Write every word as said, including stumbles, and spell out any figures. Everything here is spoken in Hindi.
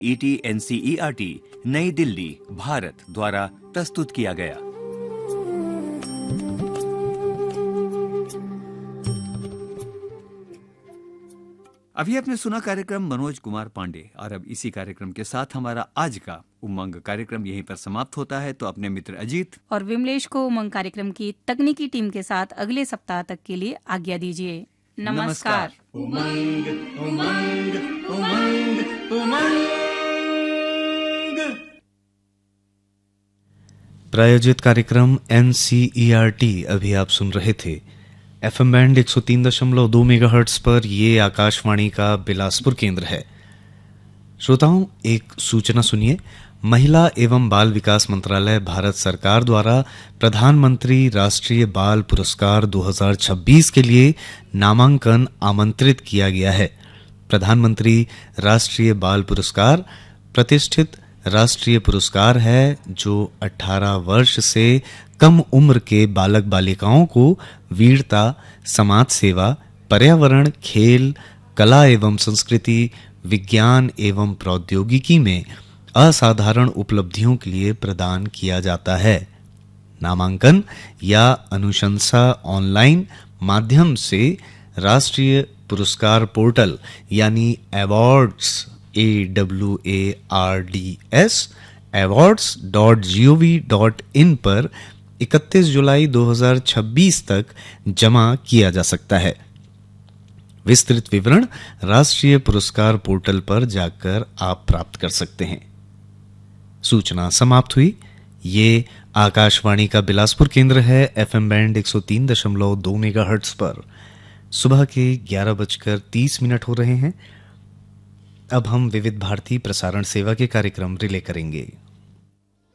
E T N C E R T नई दिल्ली भारत द्वारा प्रस्तुत किया गया। अभी आपने सुना कार्यक्रम मनोज कुमार पांडे, और अब इसी कार्यक्रम के साथ हमारा आज का उमंग कार्यक्रम यहीं पर समाप्त होता है। तो अपने मित्र अजीत और विमलेश को उमंग कार्यक्रम की तकनीकी टीम के साथ अगले सप्ताह तक के लिए आज्ञा दीजिए। नमस्कार। उमंग उमंग उमंग उमंग। प्रायोजित कार्यक्रम N C E R T अभी आप सुन रहे थे। एफएम बैंड एक सौ तीन दशमलव दो मेगाहर्ट्ज पर। ये आकाशवाणी का बिलासपुर केंद्र है। श्रोताओं, एक सूचना सुनिए। महिला एवं बाल विकास मंत्रालय भारत सरकार द्वारा प्रधानमंत्री राष्ट्रीय बाल पुरस्कार दो हज़ार छब्बीस के लिए नामांकन आमंत्रित किया गया है। प्रधानमंत्री राष्ट्रीय बाल पुरस्कार प्रतिष्ठित राष्ट्रीय पुरस्कार है जो अठारह वर्ष से कम उम्र के बालक बालिकाओं को वीरता, समाज सेवा, पर्यावरण, खेल, कला एवं संस्कृति, विज्ञान एवं प्रौद्योगिकी में असाधारण उपलब्धियों के लिए प्रदान किया जाता है। नामांकन या अनुशंसा ऑनलाइन माध्यम से राष्ट्रीय पुरस्कार पोर्टल यानी awards A W A R D S awards dot G O V dot in पर इकतीस जुलाई दो हज़ार छब्बीस तक जमा किया जा सकता है। विस्तृत विवरण राष्ट्रीय पुरस्कार पोर्टल पर जाकर आप प्राप्त कर सकते हैं। सूचना समाप्त हुई। ये आकाशवाणी का बिलासपुर केंद्र है। एफएम बैंड एक सौ तीन दशमलव दो मेगाहर्ट्ज पर सुबह के ग्यारह बजकर तीस मिनट हो रहे हैं। अब हम विविध भारती प्रसारण सेवा के कार्यक्रम रिले करेंगे।